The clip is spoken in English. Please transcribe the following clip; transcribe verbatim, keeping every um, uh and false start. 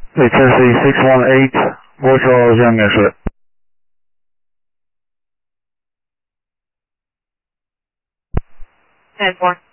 Hey, Tennessee six one eight, Boy Charles, Young Inlet. ten four.